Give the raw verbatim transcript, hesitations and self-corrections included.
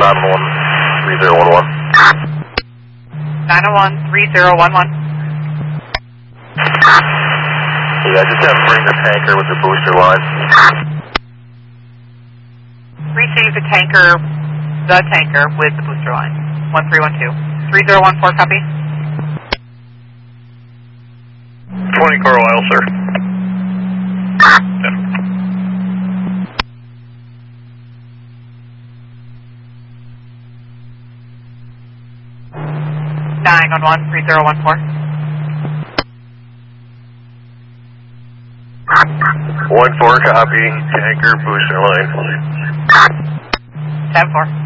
nine one three zero one one. nine oh one three zero one one. Yeah, just have to bring the tanker with the booster line. Receive the tanker, the tanker with the booster line. one three one two. three zero one four, copy. twenty car oil, sir. Yeah. nine one one three zero one four. one four, copy. Tanker, booster line. ten four.